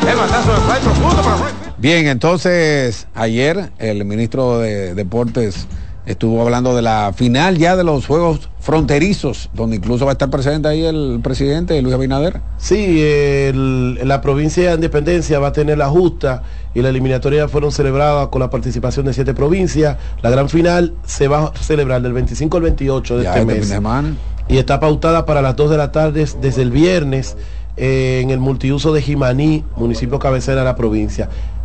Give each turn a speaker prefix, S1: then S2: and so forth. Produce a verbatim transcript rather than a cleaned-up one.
S1: El batazo de fly profundo para right field.
S2: Bien, entonces ayer el ministro de Deportes estuvo hablando de la final ya de los Juegos Fronterizos, donde incluso va a estar presente ahí el presidente Luis Abinader.
S3: Sí, el, la provincia de Independencia va a tener la justa y la eliminatoria fueron celebradas con la participación de siete provincias. La gran final se va a celebrar del veinticinco al veintiocho de
S2: Ya
S3: este
S2: este
S3: mes.
S2: fin de semana.
S3: Y está pautada para las dos de la tarde desde el viernes eh, en el multiuso de Jimaní, municipio cabecera de la provincia.